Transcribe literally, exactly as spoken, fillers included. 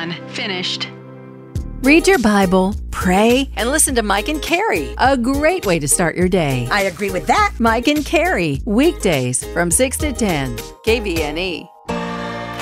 done. Finished. Read your Bible, pray, and listen to Mike and Carrie. A great way to start your day. I agree with that. Mike and Carrie, weekdays from six to ten, K B N E.